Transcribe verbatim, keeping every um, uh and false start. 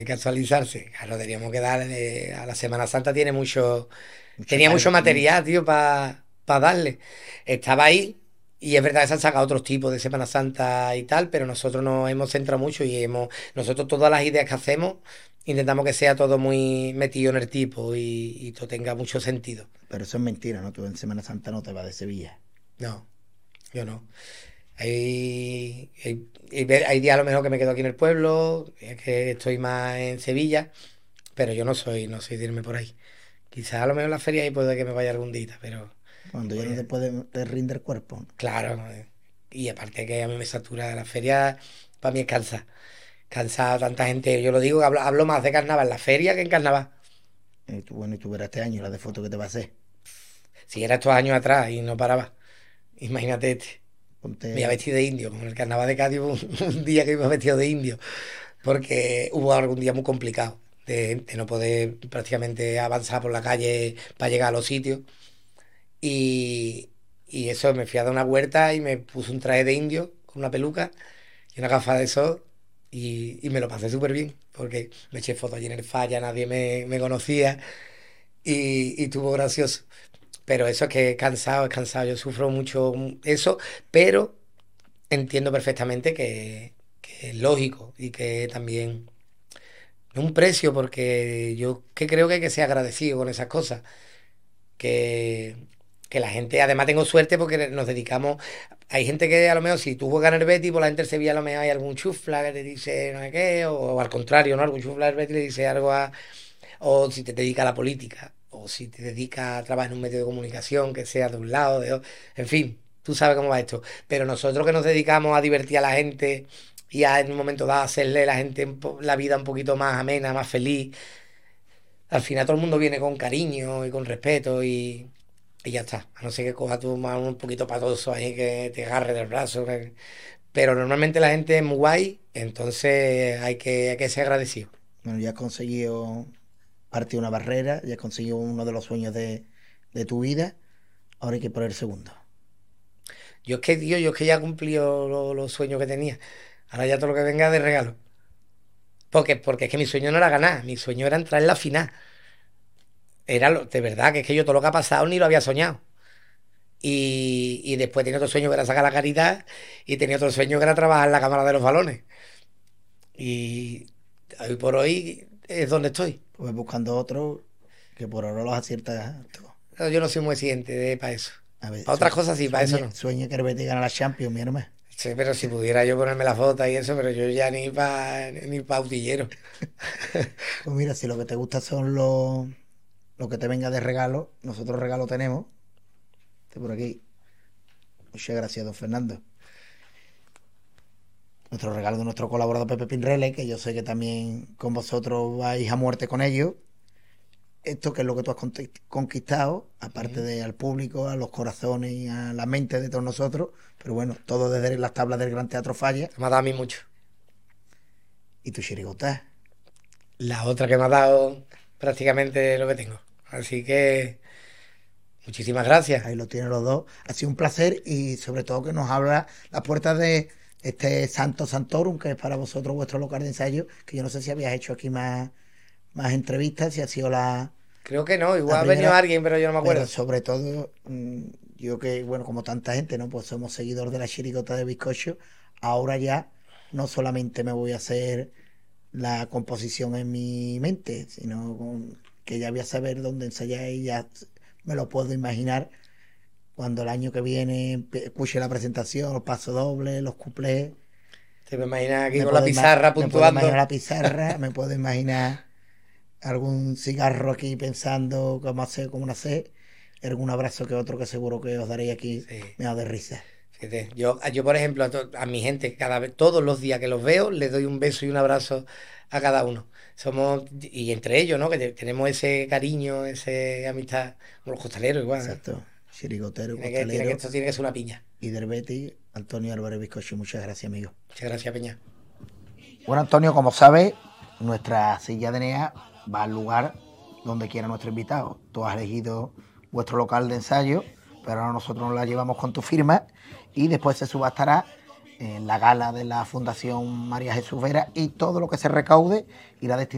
Hay que actualizarse. Claro, teníamos que darle. A la Semana Santa tiene mucho. Mucho Tenía mucho hype, ¿no? material, tío, para darle. Estaba ahí. Y es verdad que se han sacado otros tipos de Semana Santa y tal, pero nosotros nos hemos centrado mucho y hemos. Nosotros todas las ideas que hacemos, intentamos que sea todo muy metido en el tipo y, y todo tenga mucho sentido. Pero eso es mentira, ¿no? Tú en Semana Santa no te vas de Sevilla. No, yo no. Hay, hay, hay ve- hay días a lo mejor que me quedo aquí en el pueblo, es que estoy más en Sevilla, pero yo no soy, no soy de irme por ahí. Quizás a lo mejor en la feria ahí puede que me vaya algún día, pero Cuando ya no pues te puede, te rinde el cuerpo. claro. eh, Y aparte que a mí me satura la feria, para mí es cansa. Cansa tanta gente. Yo lo digo, hablo, hablo más de carnaval en la feria que en carnaval. Y tú, bueno, y tú verás este año la de fotos que te va a hacer. Si era estos años atrás y no paraba. Imagínate este. Me iba Ponte. vestido de indio, como en el carnaval de Cádiz hubo un, un día que iba vestido de indio. Porque hubo algún día muy complicado de, de no poder prácticamente avanzar por la calle para llegar a los sitios. Y, y eso, me fui a dar una huerta y me puse un traje de indio con una peluca y una gafa de sol y, y me lo pasé súper bien porque me eché fotos allí en el falla, nadie me, me conocía y, y estuvo gracioso. Pero eso es que es cansado, es cansado, yo sufro mucho eso, pero entiendo perfectamente que, que es lógico y que también no un precio, porque yo que creo que hay que ser agradecido con esas cosas. Que, que la gente, además tengo suerte porque nos dedicamos. Hay gente que a lo mejor, si tú juegas en el Betis, por la gente del Sevilla a lo mejor hay algún chufla que te dice no sé qué, o, al contrario, ¿no? Algún chufla del Betis le dice algo a. O si te dedicas a la política, o si te dedicas a trabajar en un medio de comunicación que sea de un lado, de otro. En fin, tú sabes cómo va esto. Pero nosotros que nos dedicamos a divertir a la gente y a en un momento dado hacerle a la gente un po- la vida un poquito más amena, más feliz. Al final todo el mundo viene con cariño y con respeto y, y ya está. A no ser que coja tú más un poquito patoso ahí que te agarre del brazo. que- Pero normalmente la gente es muy guay, entonces hay que, hay que ser agradecido. Bueno, ya has conseguido partir una barrera, ya has conseguido uno de los sueños de, de tu vida. Ahora hay que poner el segundo. Yo es que, tío, yo es que ya he cumplido lo- los sueños que tenía. Ahora ya todo lo que venga de regalo. Porque, porque es que mi sueño no era ganar, mi sueño era entrar en la final. Era lo, de verdad, que es que yo todo lo que ha pasado ni lo había soñado. Y, y después tenía otro sueño que era sacar la caridad y tenía otro sueño que era trabajar en la Cámara de los Balones. Y hoy por hoy es donde estoy. Pues buscando otro que por ahora los aciertas todos. Pero yo no soy muy exigente para eso. A ver, Para otras sue- cosas sí, para eso sueña, no. sueña que el Betis gana la Champions, mi hermano. Sí, pero si pudiera yo ponerme la foto y eso, pero yo ya ni para ni pa utillero. Pues mira, si lo que te gusta son los lo que te venga de regalo, nosotros regalo tenemos. Este por aquí. Muchas gracias, don Fernando. Nuestro regalo de nuestro colaborador Pepe Pinrele, que yo sé que también con vosotros vais a muerte con ellos. Esto que es lo que tú has conquistado, aparte Ujú. de al público, a los corazones y a la mente de todos nosotros, pero bueno, todo desde las tablas del Gran Teatro Falla Me ha dado a mí mucho. y tu chirigota. La otra que me ha dado prácticamente lo que tengo. Así que muchísimas gracias. Ahí lo tienen los dos. Ha sido un placer y sobre todo que nos abra las puertas de este Santo Santorum, que es para vosotros vuestro local de ensayo, que yo no sé si habías hecho aquí más, más entrevistas, si ha sido la, Creo que no, la igual ha venido primera, alguien, pero yo no me pero acuerdo. sobre todo mm, yo que, bueno, como tanta gente, ¿no? Pues somos seguidores de la chirigota de bizcocho, ahora ya no solamente me voy a hacer la composición en mi mente, sino con- que ya voy a saber dónde ensayar y ya me lo puedo imaginar cuando el año que viene escuche la presentación, los pasos dobles, los cuplés. Te me imaginas aquí Me con la puedo, ima- pizarra me puedo imaginar puntuando. la pizarra, me puedo imaginar algún cigarro aquí pensando cómo hacer, cómo no hacer, algún abrazo que otro que seguro que os daré aquí Sí. me da de risa. Fíjate, yo, yo, por ejemplo, a, to- a mi gente, cada vez, todos los días que los veo, les doy un beso y un abrazo a cada uno. Somos, y entre ellos, ¿no? Que te- tenemos ese cariño, esa amistad, como los costaleros igual, ¿eh? Exacto. Chirigotero, Tiene que, tiene que, costalero esto tiene que ser una piña. y del Betis, Antonio Álvarez Bizcocho. Muchas gracias, amigo. Muchas gracias, Peña. Bueno, Antonio, como sabes, nuestra silla de Enea va al lugar donde quiera nuestro invitado. Tú has elegido vuestro local de ensayo, pero ahora nosotros nos la llevamos con tu firma y después se subastará en la gala de la Fundación María Jesús Vera y todo lo que se recaude irá destinado